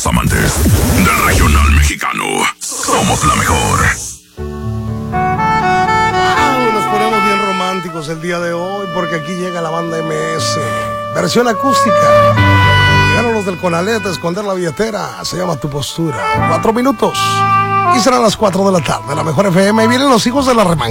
los amantes del regional mexicano. Somos la mejor. Nos ponemos bien románticos el día de hoy porque aquí llega la banda MS. Versión acústica. Llegaron los del Conalet a esconder la billetera. Se llama Tu Postura. 4 minutos. Y serán las 4 de la tarde. La mejor FM. Y vienen los hijos de la remanga.